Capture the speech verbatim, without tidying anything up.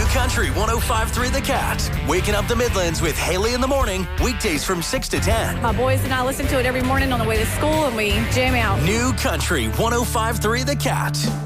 Country one oh five point three The Cat. Waking up the Midlands with Haley in the morning, weekdays from six to ten. My boys and I listen to it every morning on the way to school, and we jam out. New Country one oh five point three The Cat.